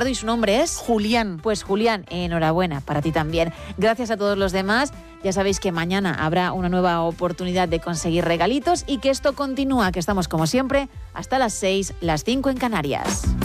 Alfredo y su nombre es... Julián. Pues Julián, enhorabuena para ti también. Gracias a todos los demás. Ya sabéis que mañana habrá una nueva oportunidad de conseguir regalitos y que esto continúa, que estamos como siempre hasta las 6, las 5 en Canarias.